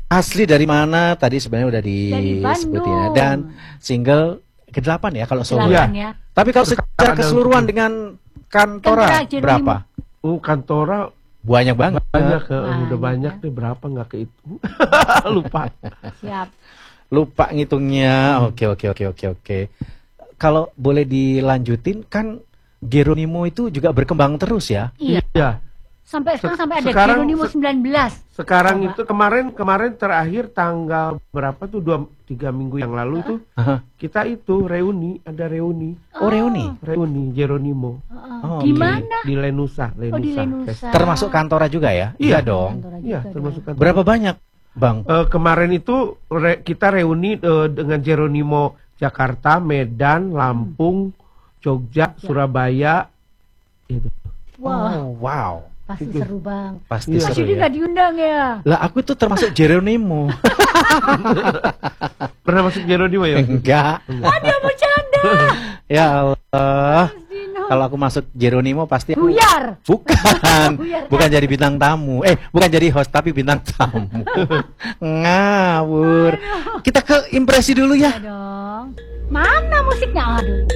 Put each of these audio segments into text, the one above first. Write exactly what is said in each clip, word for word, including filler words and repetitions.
asli dari mana? Tadi sebenarnya udah Dari disebutin ya. Bandung. Dan single kedelapan ya kalau solo. Delapan Iya. ya. Tapi kalau Sekarang secara ada keseluruhan untuk- dengan Kantora Kantora Jeronimo. berapa? Oh, Kantora Banyak banget. banyak, ke, Banyak, udah banyak ya. deh, berapa nggak kehitung. Lupa. Siap. Lupa ngitungnya. Oke, oke, oke, oke, oke. Kalau boleh dilanjutin kan Jeronimo itu juga berkembang terus ya. Iya. Iya. Sampai sekarang sampai ada Sekarang Jeronimo se- sembilan belas. Sekarang Coba. itu kemarin kemarin terakhir tanggal berapa tuh, dua tiga minggu yang lalu tuh Aha. kita itu reuni, ada reuni, Oh, reuni. reuni Jeronimo Oh, Di oke. mana? di Lenusa, Lenusa. Oh, di Lenusa. Festival. Termasuk Kantora juga ya? Iya Iya. dong. Kantora Iya, juga termasuk dong. Kantora. Berapa banyak, Bang? Eh, kemarin itu re- kita reuni eh, dengan Jeronimo Jakarta, Medan, Lampung, Jogja, Surabaya. Itu. Wah, Oh, wow. pasti itu. seru bang. Pasti Iya. Mas seru Yudi ya. nggak diundang ya? Lah aku tuh termasuk Jeronimo. Pernah masuk Jeronimo ya? Enggak. Ada bercanda. Ya Allah. Mas Dino. Kalau aku masuk Jeronimo pasti aku- Buyar. Bukan. Buyar. Bukan jadi bintang tamu. Eh, bukan jadi host tapi bintang tamu. Ngawur. Kita ke impresi dulu Ya ya. dong. Mana musiknya? Aduh.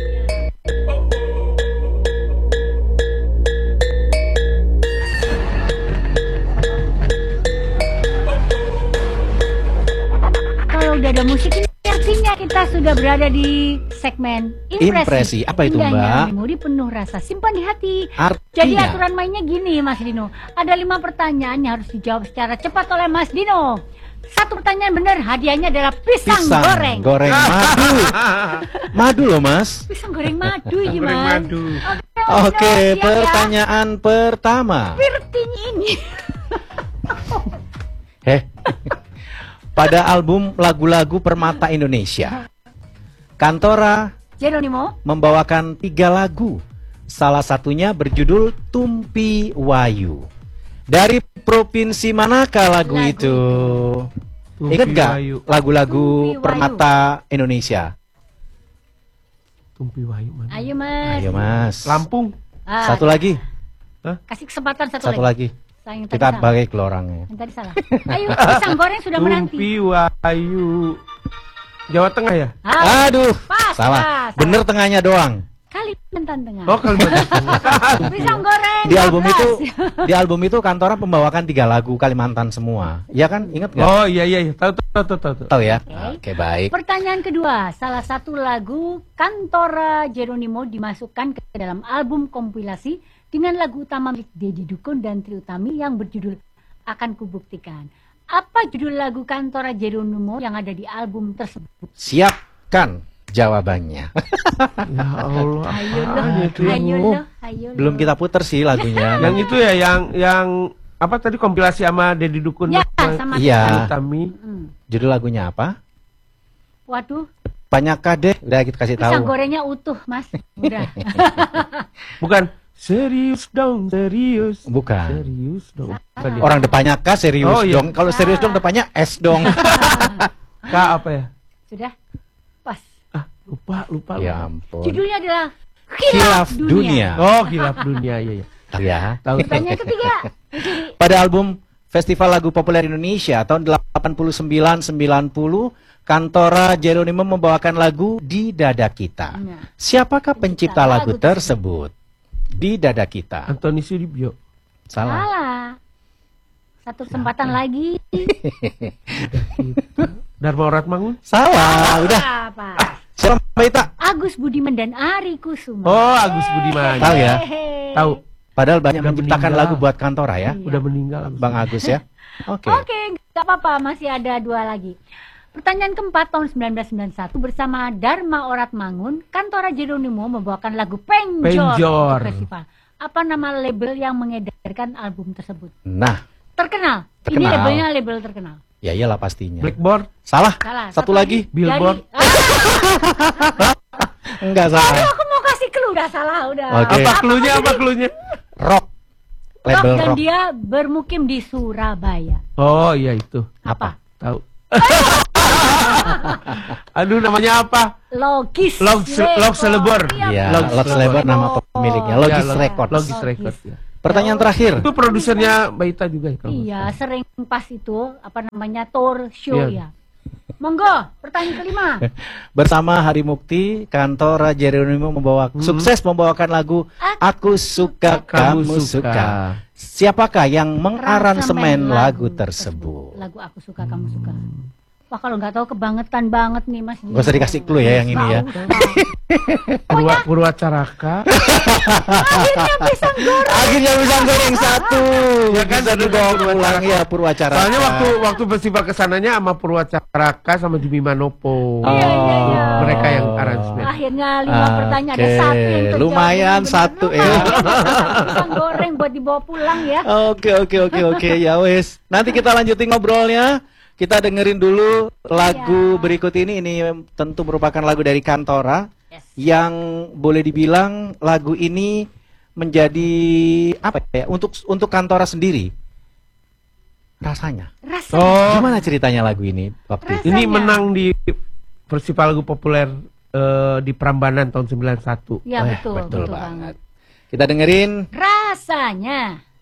Kalau udah ada musik ini artinya kita sudah berada di segmen impresi. Impresi. Apa itu, Indahnya Mbak? memori penuh rasa simpan di hati. Artinya. Jadi aturan mainnya gini Mas Dino. Ada lima pertanyaan yang harus dijawab secara cepat oleh Mas Dino. Satu pertanyaan benar, hadiahnya adalah pisang, pisang goreng. goreng madu. Madu loh, Mas. Pisang goreng madu ini Goreng Mas. madu. Oke, Oke, Mas Dino, siap ya? pertanyaan pertama. Pirtinya ini. Heh. Pada album lagu-lagu Permata Indonesia, Kantora Jeronimo. membawakan tiga lagu. Salah satunya berjudul Tumpi Wayu. Dari provinsi manakah lagu, Lagu itu? Tumpi Ingat gak Wayu. lagu-lagu Tumpi Wayu. Permata Indonesia? Tumpi Wayu mana? Ayo Mas. Ayo Mas. Lampung. Ah, Satu lagi, kasih kesempatan satu, satu lagi. Saya yang tadi Kita salah. bagi ke orangnya. Yang tadi salah. Ayo, pisang goreng sudah menanti. Tumpi Wayu. Jawa Tengah ya? Ah, Aduh, pas, salah. pas, Bener tengahnya doang. Kalimantan Tengah. Oh, Kalimantan Tengah. Pisang goreng. Di album dua belas. itu, di album itu Kantora membawakan tiga lagu Kalimantan semua. Iya kan? Ingat nggak? Oh iya iya, iya. Tahu tahu tahu tahu. tahu. Tahu ya? Oke. Oke, baik. Pertanyaan kedua, salah satu lagu Kantora Jeronimo dimasukkan ke dalam album kompilasi dengan lagu utama milik Deddy Dukun dan Tri Utami yang berjudul Akan Kubuktikan. Apa judul lagu Kantora Jeronimo yang ada di album tersebut? Siapkan jawabannya. Ya Allah. Ayo apaan loh, itu ya? ayo loh, ayo loh. Belum kita puter sih lagunya. Yang itu ya, yang yang apa tadi, kompilasi sama Deddy Dukun Ya, sama sama Iya. Tri Utami. Hmm. Judul lagunya apa? Waduh, Banyak kadeh. Udah kita kasih pisang tahu. gorengnya utuh, Mas. Udah. Bukan serius dong, serius. Bukan. Serius dong. Bukan ya? Orang depannya K serius Oh, iya. dong. Kalau serius dong depannya S dong. K apa ya? Sudah. Pas. Ah, lupa, lupa. Ya lupa. ampun. Judulnya adalah Khilaf Khilaf Dunia. Dunia. Oh, Khilaf Dunia, iya iya. Tahu ya. Tahu. Pertanyaan ketiga. Pada album Festival Lagu Populer Indonesia tahun delapan puluh sembilan sembilan puluh, Kantora Jeronimo membawakan lagu Di Dada Kita. Nah. Siapakah pencipta lagu lagu tersebut? Di Dada Kita. Antoni Sudibyo. Salah. Salah. Satu kesempatan lagi. Dharma Oratmangun. Salah. Udah. Apa? Siapa Mbak Ita? Agus Budiman dan Ari Kusuma. Oh, Agus Budiman. Tahu ya? Hehehe. Tahu. Padahal banyak Udah menciptakan meninggal. lagu buat Kantora ya. Iya. Udah meninggal Agus. Bang Agus ya. Oke. Oke, nggak apa-apa, masih ada dua lagi. Pertanyaan keempat tahun sembilan belas sembilan puluh satu bersama Dharma Oratmangun, Kantora Jeronimo membawakan lagu Penjor, Penjor. untuk festival. Apa nama label yang mengedarkan album tersebut? Nah, Terkenal. Ini Terkenal. labelnya label terkenal. ya iyalah pastinya. Blackboard. Salah. Salah. Satu lagi. Billboard. Dari- Enggak Ah, aduh, salah. aku mau kasih clue, udah salah, udah. Oke. Apa cluenya? Apa cluenya? Rock. Rock, Label dan rock. dia bermukim di Surabaya. Oh, iya itu. Apa? Tahu. Aduh, namanya apa? Logis. Log- Label. Log Celebor. Iya, Iya, Log Log Celebor nama pemiliknya. Logis Ya, Log- Records. Logis Records. Ya. Pertanyaan terakhir. Itu produsernya Mbak Ita juga ya? kalau nggak Iya, salah? sering pas itu apa namanya tour show Iya. ya. Monggo, pertanyaan kelima. Bersama Hari Mukti, Kantora Jeronimo membawa Hmm. sukses membawakan lagu Aku Suka Kamu Suka. Siapakah yang mengaransemen lagu tersebut? Lagu Aku Suka Kamu Suka. Wah, kalau nggak tahu kebangetan banget nih Mas. Gak usah dikasih clue ya yang ini ya. Purwa, Purwacaraka. Akhirnya pisang goreng. Akhirnya bisa goreng satu. Ya kan, Bisa bener dibawa kan, pulang Purwacaraka. ya Purwacaraka. Soalnya waktu waktu festival kesananya sama Purwacaraka sama Jimmy Manopo. Iya, iya, iya. Mereka yang aransemen. Akhirnya lima Oke, pertanyaan ada satu yang terjawab. lumayan Bener. satu, ya. Lumayan, pisang goreng buat dibawa pulang ya. Oke oke oke oke ya wes. Nanti kita lanjutin ngobrolnya. Kita dengerin dulu lagu Iya. berikut ini. Ini tentu merupakan lagu dari Kantora Yes. yang boleh dibilang lagu ini menjadi apa ya untuk untuk Kantora sendiri rasanya. Rasanya. Oh, Gimana ceritanya lagu ini waktu itu? ini Rasanya. menang di festival lagu populer eh, di Prambanan tahun sembilan puluh satu. Ya Oh betul, betul betul banget. banget. Kita dengerin Rasanya.